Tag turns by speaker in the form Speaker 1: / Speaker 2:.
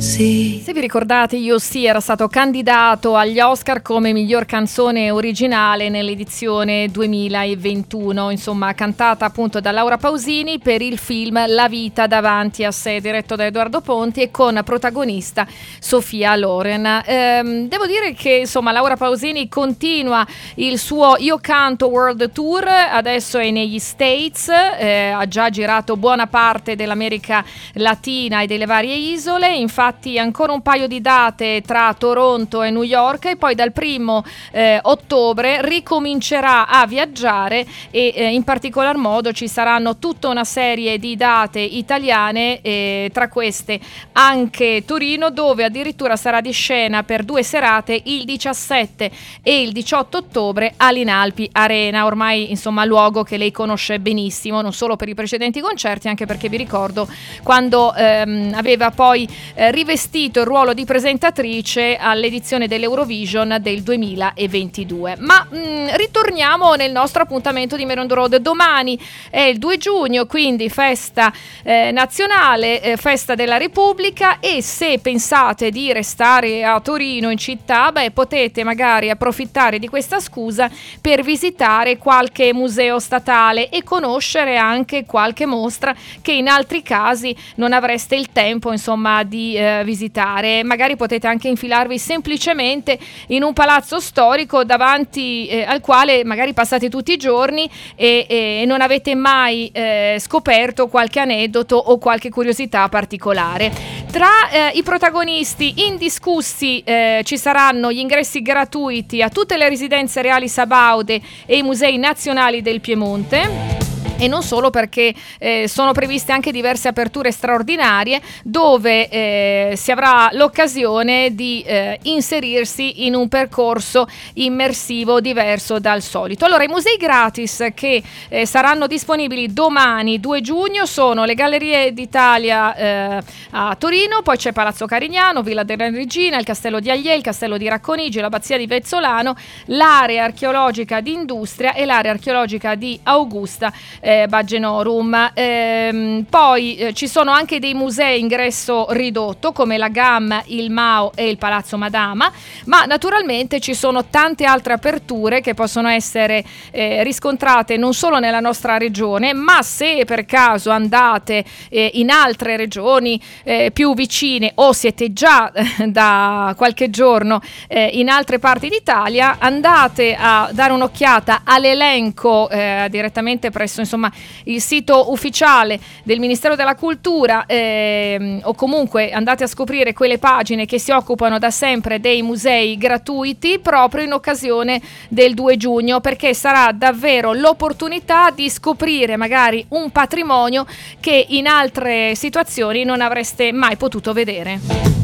Speaker 1: Se vi ricordate, You See era stato candidato agli Oscar come miglior canzone originale nell'edizione 2021, insomma cantata appunto da Laura Pausini per il film La vita davanti a sé, diretto da Edoardo Ponti e con protagonista Sofia Loren. Devo dire che insomma Laura Pausini continua il suo Io Canto World Tour, adesso è negli States, ha già girato buona parte dell'America Latina e delle varie isole, infatti ancora un paio di date tra Toronto e New York e poi dal 1° ottobre ricomincerà a viaggiare e in particolar modo ci saranno tutta una serie di date italiane, tra queste anche Torino, dove addirittura sarà di scena per 2 serate il 17 e il 18 ottobre all'Inalpi Arena, ormai insomma luogo che lei conosce benissimo, non solo per i precedenti concerti, anche perché vi ricordo quando aveva poi rivestito il ruolo di presentatrice all'edizione dell'Eurovision del 2022. Ma ritorniamo nel nostro appuntamento di Meron the Road. Domani è il 2 giugno, quindi festa nazionale, festa della Repubblica, e se pensate di restare a Torino in città, potete magari approfittare di questa scusa per visitare qualche museo statale e conoscere anche qualche mostra che in altri casi non avreste il tempo insomma di visitare. Magari potete anche infilarvi semplicemente in un palazzo storico davanti al quale magari passate tutti i giorni e non avete mai scoperto qualche aneddoto o qualche curiosità particolare. Tra i protagonisti indiscussi ci saranno gli ingressi gratuiti a tutte le residenze reali sabaude e i musei nazionali del Piemonte. E non solo, perché sono previste anche diverse aperture straordinarie dove si avrà l'occasione di inserirsi in un percorso immersivo diverso dal solito. Allora, i musei gratis che saranno disponibili domani 2 giugno sono le Gallerie d'Italia a Torino, poi c'è Palazzo Carignano, Villa della Regina, il Castello di Agliè, il Castello di Racconigi, l'Abbazia di Vezzolano, l'area archeologica di Industria e l'area archeologica di Augusta Bagenorum. Poi ci sono anche dei musei ingresso ridotto come la GAM, il MAO e il Palazzo Madama, ma naturalmente ci sono tante altre aperture che possono essere riscontrate non solo nella nostra regione, ma se per caso andate in altre regioni più vicine o siete già da qualche giorno in altre parti d'Italia, andate a dare un'occhiata all'elenco direttamente presso insomma il sito ufficiale del Ministero della Cultura, o comunque andate a scoprire quelle pagine che si occupano da sempre dei musei gratuiti proprio in occasione del 2 giugno, perché sarà davvero l'opportunità di scoprire magari un patrimonio che in altre situazioni non avreste mai potuto vedere.